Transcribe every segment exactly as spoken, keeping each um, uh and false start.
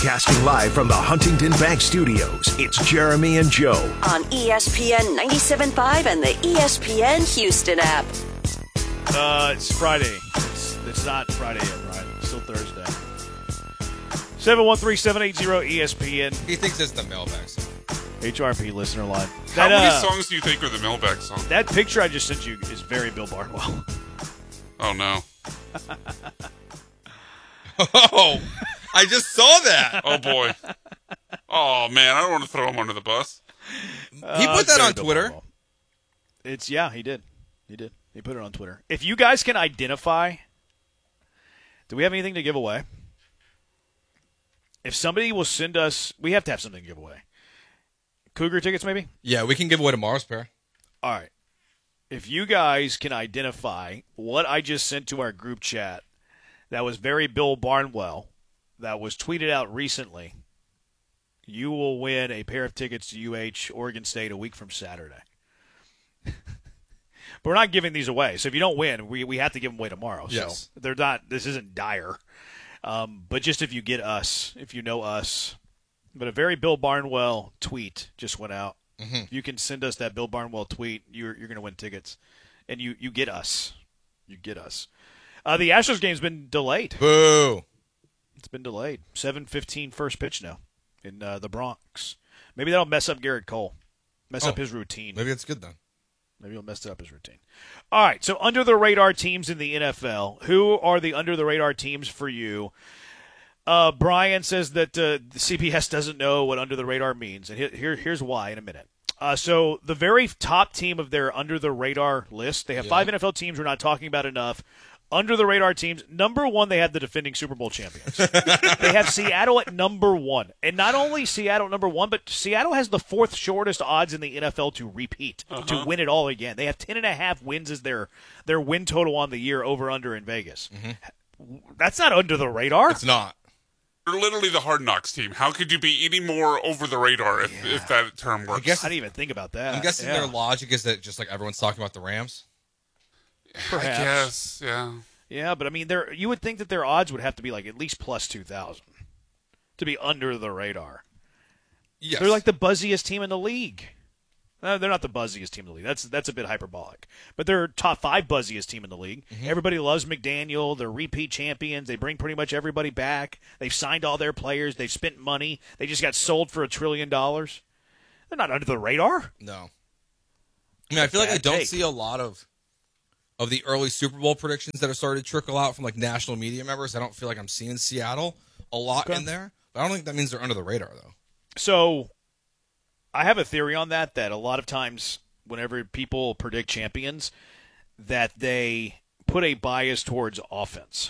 Broadcasting live from the Huntington Bank Studios, it's Jeremy and Joe. On E S P N ninety-seven point five and the E S P N Houston app. Uh, it's Friday. It's, it's not Friday yet, right? It's still Thursday. seven one three, seven eight zero, E S P N. He thinks it's the mailbag song. H R P listener line. How That, many uh, songs do you think are the mailbag song? That picture I just sent you is very Bill Barnwell. Oh, no. Oh, I just saw that. Oh, boy. Oh, man, I don't want to throw him under the bus. He Uh, put that very on Bill Twitter. Barnwell. It's, yeah, he did. He did. He put it on Twitter. If you guys can identify, do we have anything to give away? If somebody will send us, we have to have something to give away. Cougar tickets, maybe? Yeah, we can give away tomorrow's pair. All right. If you guys can identify what I just sent to our group chat that was very Bill Barnwell, that was tweeted out recently, you will win a pair of tickets to U H Oregon State a week from Saturday. But we're not giving these away. So if you don't win, we, we have to give them away tomorrow. Yes. So they're not, this isn't dire. Um, but just if you get us, if you know us. But a very Bill Barnwell tweet just went out. Mm-hmm. If you can send us that Bill Barnwell tweet, you're you're going to win tickets. And you, you get us. You get us. Uh, the Astros game's been delayed. Boo. It's been delayed. seven fifteen first pitch now in uh, the Bronx. Maybe that'll mess up Garrett Cole. Mess Oh, up his routine. Maybe that's good then. Maybe he'll mess up his routine. All right, so under-the-radar teams in the N F L. Who are the under-the-radar teams for you? Uh, Brian says that uh, the C B S doesn't know what under-the-radar means, and here, here here's why in a minute. Uh, so the very top team of their under-the-radar list, they have Yeah. five N F L teams we're not talking about enough. Under-the-radar teams, number one, they have the defending Super Bowl champions. They have Seattle at number one. And not only Seattle at number one, but Seattle has the fourth shortest odds in the N F L to repeat, Uh-huh. to win it all again. They have ten and a half wins as their, their win total on the year over-under in Vegas. That's not under the radar. It's not. You're literally the Hard Knocks team. How could you be any more over the radar if, Yeah. if that term works? I guess I didn't even think about that. I'm guessing Yeah. their logic is that just like everyone's talking about the Rams. Perhaps. I guess, yeah. Yeah, but I mean, they're, you would think that their odds would have to be like at least plus two thousand to be under the radar. Yes. They're like the buzziest team in the league. Uh, they're not the buzziest team in the league. That's that's a bit hyperbolic. But they're top five buzziest team in the league. Mm-hmm. Everybody loves McDaniel. They're repeat champions. They bring pretty much everybody back. They've signed all their players. They've spent money. They just got sold for a trillion dollars. They're not under the radar. No. I mean, I feel like I Bad don't take. see a lot of of the early Super Bowl predictions that are starting to trickle out from like national media members. I don't feel like I'm seeing Seattle a lot Okay. in there. But I don't think that means they're under the radar though. So I have a theory on that, that a lot of times whenever people predict champions, that they put a bias towards offense.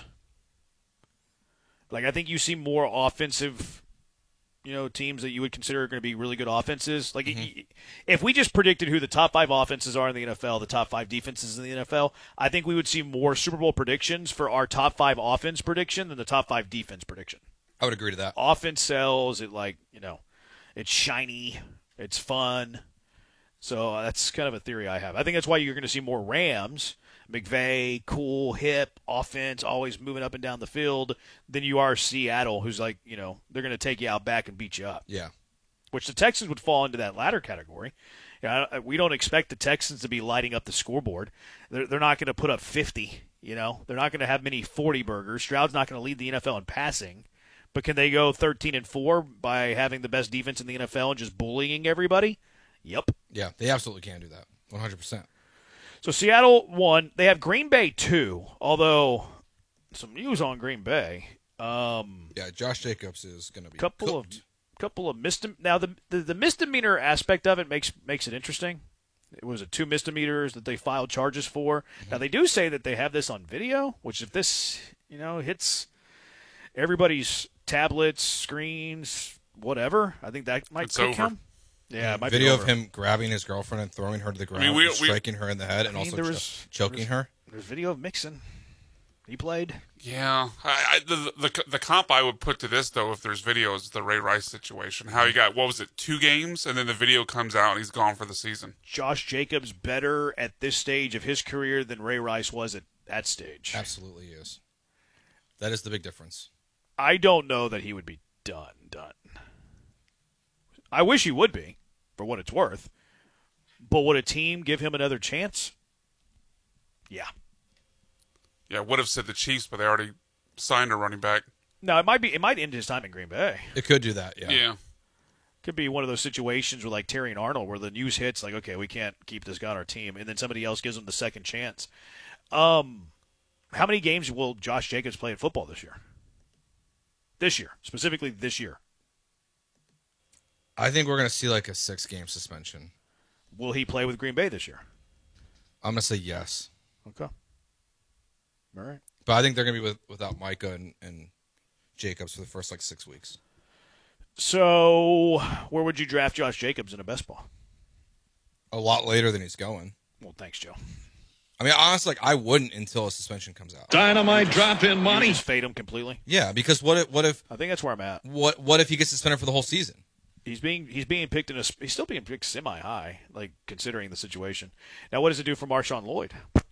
Like, I think you see more offensive, you know, teams that you would consider are going to be really good offenses. Like, Mm-hmm. y- if we just predicted who the top five offenses are in the N F L, the top five defenses in the N F L, I think we would see more Super Bowl predictions for our top five offense prediction than the top five defense prediction. I would agree to that. Offense sells, it like, you know, it's shiny, it's fun. So uh, that's kind of a theory I have. I think that's why you're going to see more Rams, McVay, cool, hip, offense, always moving up and down the field, than you are Seattle, who's like, you know, they're going to take you out back and beat you up. Yeah. Which the Texans would fall into that latter category. You know, I- we don't expect the Texans to be lighting up the scoreboard. They're, they're not going to put up fifty, you know. They're not going to have many forty burgers. Stroud's not going to lead the N F L in passing. But can they go thirteen and four by having the best defense in the N F L and just bullying everybody? Yep. Yeah, they absolutely can do that. one hundred percent. So Seattle won. They have Green Bay two, although some news on Green Bay. Um, Yeah, Josh Jacobs is going to be couple cooked. of couple of misdem- now the, the the misdemeanor aspect of it makes makes it interesting. It was a two misdemeanors that they filed charges for. Mm-hmm. Now they do say that they have this on video, which if this you know hits everybody's tablets, screens, whatever, I think that might It's could over. count. Yeah, it might Video be of over. him grabbing his girlfriend and throwing her to the ground, mean, we- and we- striking her in the head, and I mean, also there cho- was- choking there her. There's video of Mixon. He played. Yeah. I, I, the, the the comp I would put to this, though, if there's video, is the Ray Rice situation. How he got, what was it, two games, and then the video comes out, and he's gone for the season. Josh Jacobs better at this stage of his career than Ray Rice was at that stage. Absolutely is. That is the big difference. I don't know that he would be done. I wish he would be, for what it's worth. But would a team give him another chance? Yeah. Yeah, would have said the Chiefs, but they already signed a running back. No, it might be. It might end his time in Green Bay. It could do that, yeah. Yeah. Could be one of those situations where, like Terry and Arnold, where the news hits, like, okay, we can't keep this guy on our team, and then somebody else gives him the second chance. Um, how many games will Josh Jacobs play in football this year? This year, specifically this year. I think we're going to see like a six-game suspension. Will he play with Green Bay this year? I'm going to say yes. Okay. All right. But I think they're going to be with, without Micah and, and Jacobs for the first like six weeks. So, where would you draft Josh Jacobs in a best ball? A lot later than he's going. Well, thanks, Joe. I mean, honestly, like, I wouldn't until a suspension comes out. Dynamite drop in You money. just fade him completely. Yeah, because what if what if I think that's where I'm at. what what if he gets suspended for the whole season? He's being he's being picked in a he's still being picked semi high, like considering the situation. Now, what does it do for Marshawn Lloyd?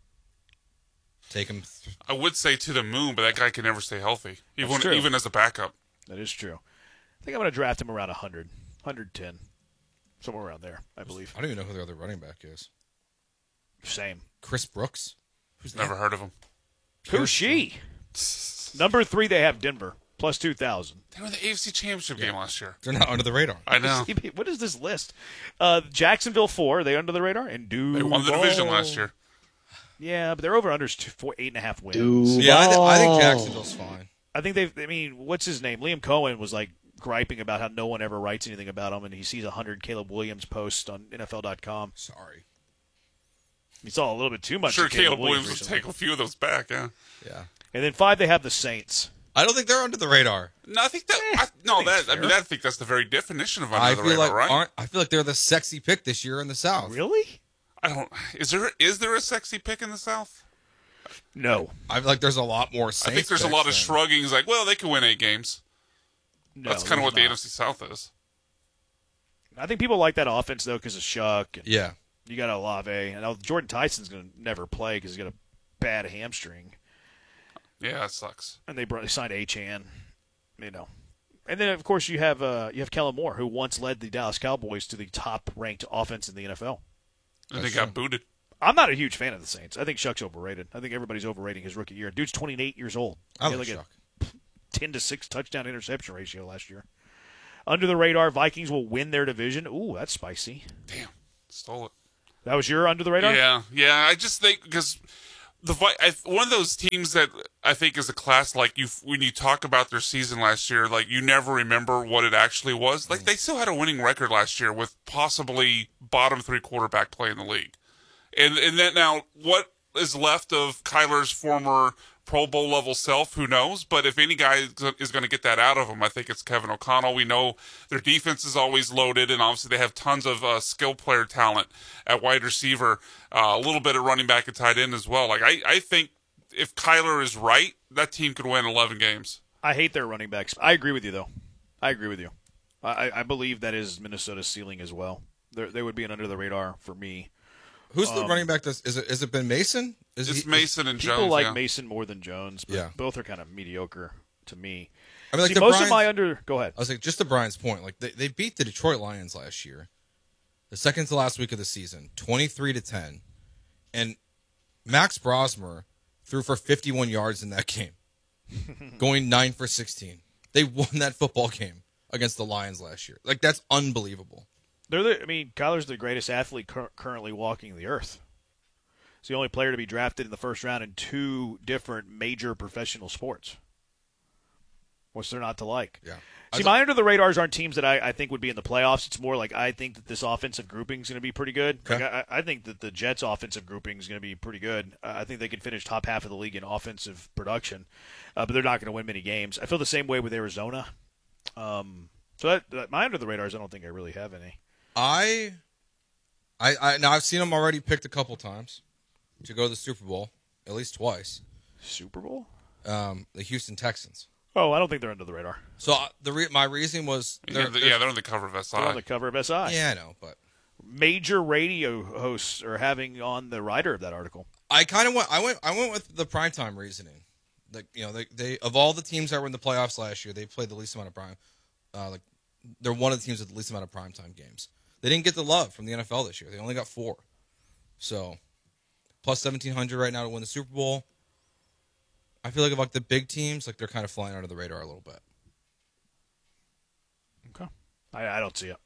Take him. Th- I would say to the moon, but that guy can never stay healthy, even That's true. even as a backup. That is true. I think I'm going to draft him around one hundred, one ten, somewhere around there, I believe. I don't even know who the other running back is. Same. Chris Brooks. Who's never heard of him? Who's she? Number three, they have Denver, plus two thousand. They were in the A F C Championship game last year. They're not under the radar. I know. What is this list? Uh, Jacksonville, four. Are they under the radar? And Duval. They won the division last year. Yeah, but they're over under four, eight and a half wins. Yeah, I, th- I think Jacksonville's fine. I think they've, I mean, what's his name? Liam Cohen was like griping about how no one ever writes anything about him, and he sees one hundred Caleb Williams posts on N F L dot com. Sorry. He saw a little bit too I'm much sure of Caleb, Caleb Williams Williams will recently. take a few of those back, yeah. Yeah. And then five, they have the Saints. I don't think they're under the radar. No, I think that. Eh, I, no, I think that. it's I mean, fair. I think that's the very definition of under I the feel radar, like right? aren't. I feel like they're the sexy pick this year in the South. Really? I don't. Is there is there a sexy pick in the South? No. I feel like there's a lot more. Saints I think there's a picks lot of than- shrugging. It's like, well, they can win eight games. No, That's kind of there's what the not. N F C South is. I think people like that offense, though, because of Shuck. And Yeah. You got Olave. And now Jordan Tyson's going to never play because he's got a bad hamstring. Yeah, that sucks. And they, brought, they signed Achane, you know. And then, of course, you have uh, you have Kellen Moore, who once led the Dallas Cowboys to the top-ranked offense in the N F L. And That's they got true. booted. I'm not a huge fan of the Saints. I think Shuck's overrated. I think everybody's overrating his rookie year. Dude's twenty-eight years old. I He like had Shuck. a ten to six touchdown interception ratio last year. Under the radar, Vikings will win their division. Ooh, that's spicy. Damn, stole it. That was your under the radar? Yeah, yeah. I just think because the Vi- I, one of those teams that I think is a class like you when you talk about their season last year, like you never remember what it actually was. Like they still had a winning record last year with possibly bottom three quarterback play in the league, and and then now what is left of Kyler's former Pro Bowl level self, who knows? But if any guy is going to get that out of him, I think it's Kevin O'Connell. We know their defense is always loaded, and obviously they have tons of uh, skill player talent at wide receiver, uh, a little bit of running back and tight end as well. Like I, I think if Kyler is right, that team could win eleven games. I hate their running backs. I agree with you, though. I agree with you. I, I believe that is Minnesota's ceiling as well. They're, they would be an under the radar for me. Who's the Um, running back? That's is it? Is it been Mason? Is It's he- Mason and People Jones. like yeah. Mason more than Jones, but Yeah. both are kind of mediocre to me. I mean, like See, the most Bryans- of my under. Go ahead. I was like, just to Brian's point, like they, they beat the Detroit Lions last year, the second to last week of the season, twenty-three to ten, and Max Brosmer threw for fifty-one yards in that game, going nine for sixteen. They won that football game against the Lions last year. Like that's unbelievable. They're the, I mean, Kyler's the greatest athlete cur- currently walking the earth. He's the only player to be drafted in the first round in two different major professional sports. What's there not to like? Yeah. See, my under the radars aren't teams that I, I think would be in the playoffs. It's more like I think that this offensive grouping is going to be pretty good. Okay. Like I, I think that the Jets' offensive grouping is going to be pretty good. Uh, I think they could finish top half of the league in offensive production, uh, but they're not going to win many games. I feel the same way with Arizona. Um, so that, that, my under the radars, I don't think I really have any. I, I, I now I've seen them already picked a couple times to go to the Super Bowl, at least twice. Super Bowl? Um, the Houston Texans. Oh, I don't think they're under the radar. So uh, the re- my reasoning was Yeah, they're- the- they're- yeah, they're on the cover of S They're on I. the cover of S I. yeah, I know, but Major radio hosts are having on the writer of that article. I kind of went. I went. I went with the primetime reasoning. Like you know, they, they of all the teams that were in the playoffs last year, they played the least amount of prime, uh, like they're one of the teams with the least amount of primetime games. They didn't get the love from the N F L this year. They only got four. So, plus seventeen hundred right now to win the Super Bowl. I feel like if like the big teams, like they're kind of flying under the radar a little bit. Okay. I, I don't see it.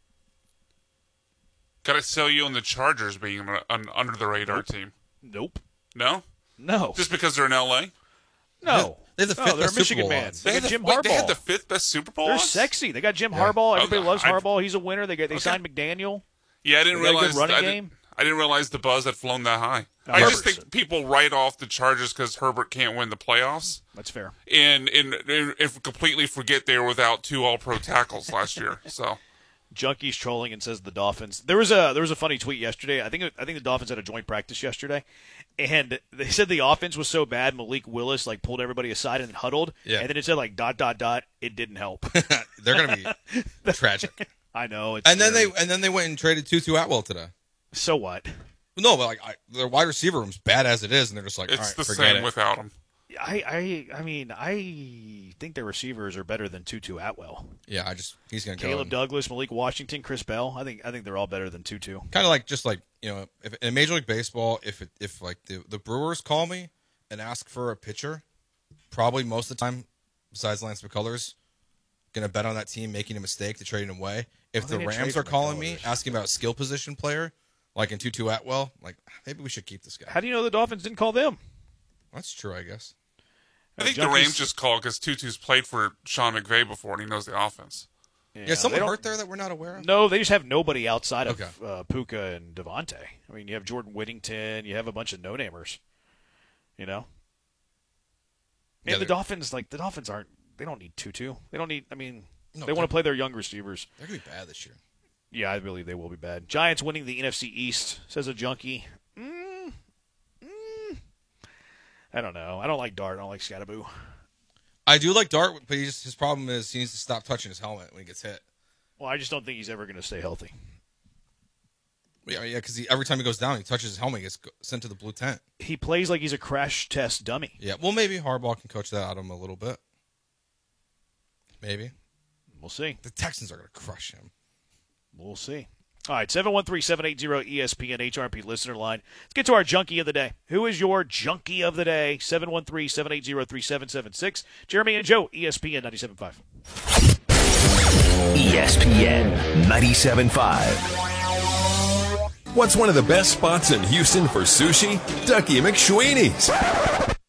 Got to sell you on the Chargers being an, an under the radar Nope. team. Nope. No? No. Just because they're in L A? no. They have the no, fifth they're best Michigan Super Bowl man. odds. They, had got the, Jim wait, Harbaugh. they had the fifth best Super Bowl They're odds? sexy. They got Jim Yeah. Harbaugh. Everybody Okay, loves I- Harbaugh. He's a winner. They got they Okay. signed McDaniel. Yeah, I didn't They got a good realize. running I, game. didn't, I didn't realize the buzz had flown that high. Oh, I just Herbert's- think people write off the Chargers because Herbert can't win the playoffs, That's fair. and and, and and completely forget they were without two All-Pro tackles last year. So Junkies trolling and says the Dolphins. There was a there was a funny tweet yesterday. I think I think the Dolphins had a joint practice yesterday, and they said the offense was so bad. Malik Willis like pulled everybody aside and huddled. Yeah. And then it said like dot dot dot. It didn't help. They're gonna be tragic. I know. It's And then they scary. and then they went and traded Tutu Atwell today. So what? No, but like I, their wide receiver room's bad as it is, and they're just like, it's all right, the forget same it. without him. I I I mean I think their receivers are better than Tutu Atwell. Yeah, I just he's gonna Caleb go. Douglas, Malik Washington, Chris Bell. I think I think they're all better than Tutu. Kind of like just like you know, if in Major League Baseball, if it, if like the the Brewers call me and ask for a pitcher, probably most of the time, besides Lance McCullers, gonna bet on that team making a mistake to trade him away. If Well, they the didn't Rams trade are for calling me McCullers. asking about a skill position player, like in Tutu Atwell, like maybe we should keep this guy. How do you know the Dolphins didn't call them? That's true, I guess. I think Junkies- the Rams just called because Tutu's played for Sean McVay before and he knows the offense. Yeah, Yeah, they someone don't- hurt there that we're not aware of. No, they just have nobody outside of Okay. uh, Puka and Devontae. I mean, you have Jordan Whittington, you have a bunch of no-namers. You know, Yeah, and the they're- Dolphins, like the Dolphins, aren't. They don't need Tutu. They don't need. I mean, No, they want they're- to play their young receivers. They're gonna be bad this year. Yeah, I believe they will be bad. Giants winning the N F C East, says a junkie. Mm, mm, I don't know. I don't like Dart. I don't like Scattaboo. I do like Dart, but he just, his problem is he needs to stop touching his helmet when he gets hit. Well, I just don't think he's ever going to stay healthy. Yeah, yeah, because every time he goes down, he touches his helmet, he gets go- sent to the blue tent. He plays like he's a crash test dummy. Yeah, well, maybe Harbaugh can coach that out of him a little bit. Maybe. We'll see. The Texans are going to crush him. We'll see. All right, seven one three, seven eight zero, E S P N H R P listener line. Let's get to our junkie of the day. Who is your junkie of the day? seven one three, seven eight zero, three seven seven six. Jeremy and Joe, E S P N ninety-seven point five. E S P N ninety-seven point five. What's one of the best spots in Houston for sushi? Ducky McSweeney's.